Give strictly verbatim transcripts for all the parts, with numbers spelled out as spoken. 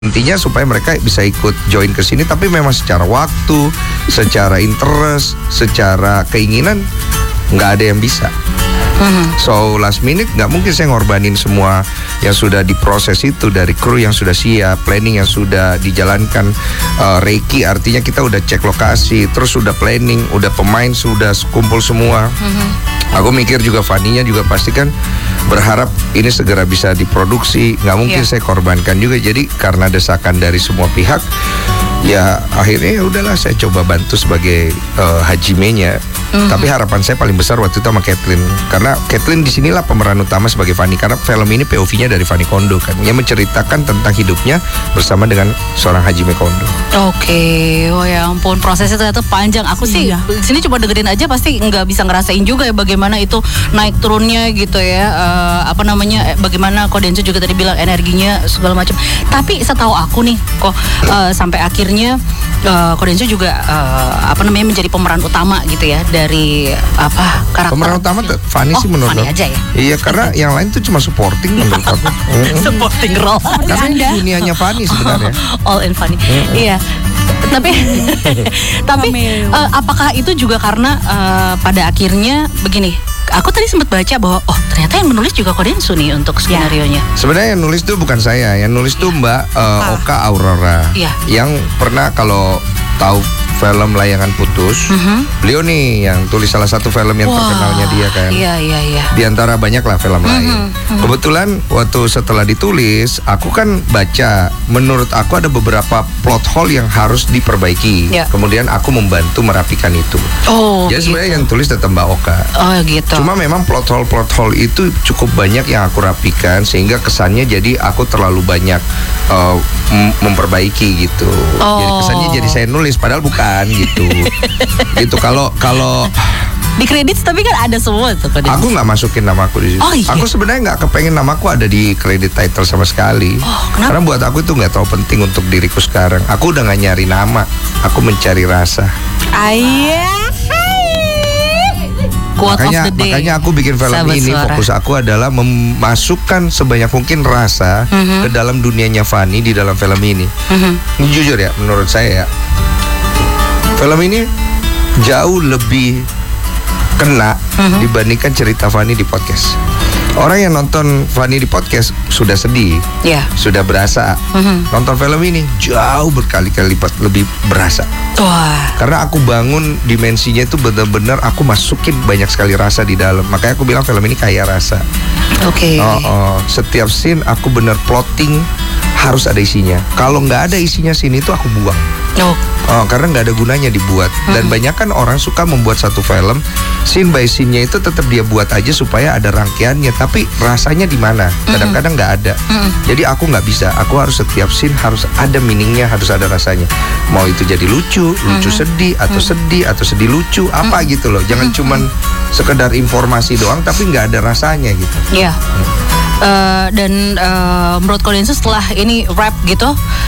Intinya supaya mereka bisa ikut join ke sini, tapi memang secara waktu, secara interest, secara keinginan nggak ada yang bisa. So last minute nggak mungkin saya ngorbanin semua yang sudah diproses itu, dari kru yang sudah siap, planning yang sudah dijalankan, uh, reiki artinya kita udah cek lokasi, terus sudah planning, udah pemain sudah kumpul semua. Aku mikir juga Fanny-nya juga pasti kan berharap ini segera bisa diproduksi, nggak mungkin yeah. saya korbankan juga. Jadi karena desakan dari semua pihak, ya akhirnya ya udahlah saya coba bantu sebagai uh, hajimenya. Mm-hmm. Tapi harapan saya paling besar waktu itu sama Kathleen, karena Kathleen disinilah pemeran utama sebagai Fanny, karena film ini P O V-nya dari Fanny Kondo kan, yang menceritakan tentang hidupnya bersama dengan seorang Hajime Kondo. Oke, okay. Oh ya ampun, prosesnya ternyata panjang. Aku sih iya. di sini cuma dengerin aja pasti nggak bisa ngerasain juga ya bagaimana itu naik turunnya gitu ya. Uh, apa namanya? Bagaimana Kodensu juga tadi bilang energinya segala macam. Tapi setahu aku nih, kok uh, sampai akhirnya uh, Kodensu juga uh, apa namanya menjadi pemeran utama gitu ya. Dari apa karakter pemeran utama tuh Fanny oh, sih menurut Fanny aja ya? Iya, karena yang lain tuh cuma supporting menurut aku. Supporting role. Karena ini dunianya Fanny sebenarnya. All in Fanny. Mm-hmm. Iya. Tapi tapi uh, apakah itu juga karena uh, pada akhirnya begini? Aku tadi sempat baca bahwa oh ternyata yang menulis juga Kodensu nih untuk skenario-nya. Sebenarnya yang nulis tuh bukan saya, yang nulis tuh Mbak uh, Oka Aurora. Ya. Yang pernah kalau tahu film Layangan Putus, uh-huh. beliau nih yang tulis salah satu film yang Wah, terkenalnya dia kan. Iya iya iya. Di antara banyak lah film uh-huh. lain. Uh-huh. Kebetulan waktu setelah ditulis, aku kan baca, menurut aku ada beberapa plot hole yang harus diperbaiki. Yeah. Kemudian aku membantu merapikan itu. Oh. Jadi gitu. Sebenarnya yang tulis tetap Mbak Oka. Oh gitu. Cuma memang plot hole plot hole itu cukup banyak yang aku rapikan sehingga kesannya jadi aku terlalu banyak uh, m- memperbaiki gitu. Oh. Jadi kesannya jadi saya nulis padahal bukan. gitu gitu kalau kalau di kredit tapi kan ada semua tuh. Aku nggak masukin namaku di situ. Oh, iya. Aku sebenarnya nggak kepengen namaku ada di kredit title sama sekali. Oh, karena buat aku itu nggak terlalu penting untuk diriku sekarang. Aku udah nggak nyari nama, aku mencari rasa. Ayah. Makanya, makanya aku bikin film Sahabat ini suara. Fokus aku adalah memasukkan sebanyak mungkin rasa uh-huh. ke dalam dunianya Fanny di dalam film ini. Uh-huh. Ini jujur ya, menurut saya ya, film ini jauh lebih kena uh-huh. dibandingkan cerita Fanny di podcast. Orang yang nonton Fanny di podcast sudah sedih, yeah. sudah berasa. Uh-huh. Nonton film ini jauh berkali-kali lipat lebih berasa. Wah. Karena aku bangun dimensinya itu benar-benar aku masukin banyak sekali rasa di dalam. Makanya aku bilang film ini kaya rasa. Oke. Okay. Oh, oh. Setiap scene aku bener plotting harus ada isinya. Kalau nggak ada isinya scene itu aku buang. Oh. Oh, karena nggak ada gunanya dibuat. Dan hmm. banyak kan orang suka membuat satu film scene by scene-nya itu tetap dia buat aja supaya ada rangkaiannya, tapi rasanya di mana? Kadang-kadang nggak ada. Hmm. Jadi aku nggak bisa. Aku harus setiap scene harus ada meaningnya, harus ada rasanya. Mau itu jadi lucu, lucu hmm. sedih, atau hmm. sedih, atau sedih lucu, apa hmm. gitu loh. Jangan hmm. cuman sekedar informasi doang, tapi nggak ada rasanya gitu. Iya. Yeah. Hmm. Uh, dan uh, menurut Kodensu setelah ini rap gitu,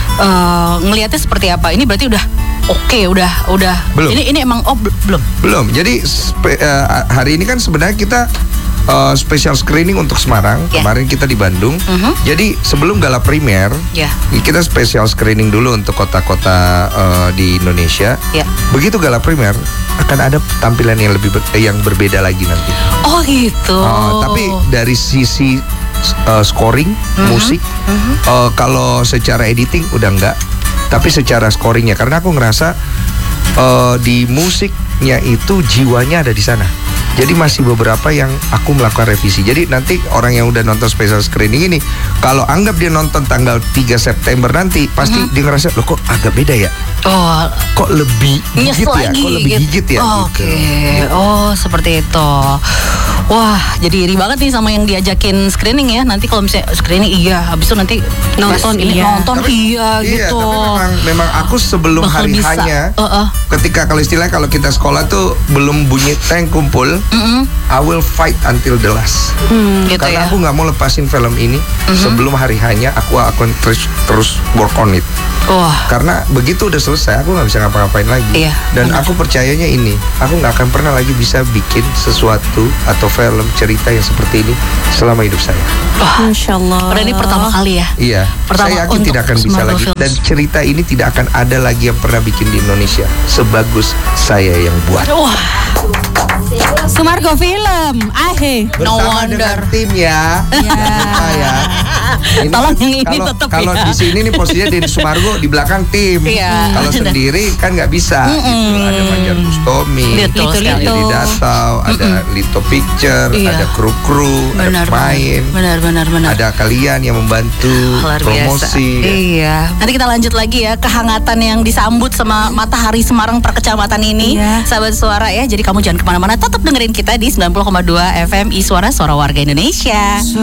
uh, ngelihatnya seperti apa? Ini berarti udah oke, okay, udah udah. Belum. Ini ini emang oh belum. Belum. Jadi spe, uh, hari ini kan sebenarnya kita uh, special screening untuk Semarang. Yeah. Kemarin kita di Bandung. Uh-huh. Jadi sebelum gala primer, yeah. kita special screening dulu untuk kota-kota uh, di Indonesia. Yeah. Begitu gala primer akan ada tampilan yang lebih ber, yang berbeda lagi nanti. Oh gitu. Uh, tapi dari sisi Uh, scoring, uh-huh. musik, uh-huh. Uh, kalau secara editing udah enggak, tapi secara scoringnya, karena aku ngerasa uh, di musiknya itu jiwanya ada di sana. Jadi masih beberapa yang aku melakukan revisi. Jadi nanti orang yang udah nonton special screening ini, kalau anggap dia nonton tanggal tiga September nanti, pasti uh-huh. dia ngerasa, loh kok agak beda ya? Oh, kok lebih gigit ya? Lagi, kok lebih gitu. gigit ya? Oh, Oke, okay. gitu. Oh seperti itu. Wah, jadi iri banget nih sama yang diajakin screening ya. Nanti kalau misalnya screening iya, habis itu nanti nonton ini iya, nonton tapi, iya, iya gitu. Tapi memang, memang aku sebelum bakal hari hanya, uh-uh. ketika kalau istilahnya kalau kita sekolah tuh belum bunyi tank kumpul, uh-uh. I will fight until the last. Hmm, gitu Karena ya? aku nggak mau lepasin film ini uh-huh. sebelum hari hanya. Aku akan terus terus work on it. Wah. Karena begitu udah selesai, aku nggak bisa ngapa-ngapain lagi. Iya, Dan benar. aku percayanya ini, aku nggak akan pernah lagi bisa bikin sesuatu atau film cerita yang seperti ini selama hidup saya. Wah, Masya Allah. padahal ini pertama kali ya. Iya, Pertama saya yakin untuk tidak akan bisa Sumargo lagi. Films. Dan cerita ini tidak akan ada lagi yang pernah bikin di Indonesia sebagus saya yang buat. Wah, Sumargo Film. Ahe. No Bersama wonder. dengan tim ya. Jangan ya. Ini Tolong yang ini kalau, tetep kalau ya. di sini nih posisinya Denny Sumargo di belakang tim. Iya. Kalau sendiri kan nggak bisa. Gitu. Ada Fajar Bustomi, Betul sekali. ada Jadi Datau, ada Lito Picture, Iya. ada kru-kru, ada benar, pemain, benar, benar, benar. ada kalian yang membantu Luar biasa. promosi. Iya. Nanti kita lanjut lagi ya kehangatan yang disambut sama Matahari Semarang Perkecamatan ini, Iya. sahabat suara ya. Jadi kamu jangan kemana-mana, tetap dengerin kita di sembilan puluh koma dua F M I Suara Suara Warga Indonesia.